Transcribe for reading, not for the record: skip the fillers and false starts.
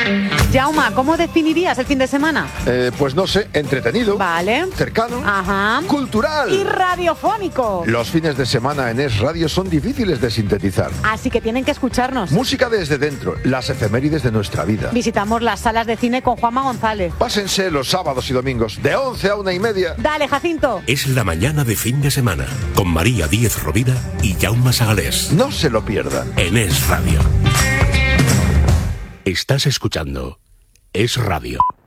Jauma, ¿cómo definirías el fin de semana? Pues no sé, entretenido. Vale. Cercano. Ajá. Cultural. Y radiofónico. Los fines de semana en Es Radio son difíciles de sintetizar. Así que tienen que escucharnos. Música desde dentro, las efemérides de nuestra vida. Visitamos las salas de cine con Juanma González. Pásense los sábados y domingos de 11 a 1:30. Dale, Jacinto. Es la mañana de fin de semana con María Díez Rovira y Jaume Sagalés. No se lo pierdan. En Es Radio. Estás escuchando Es Radio.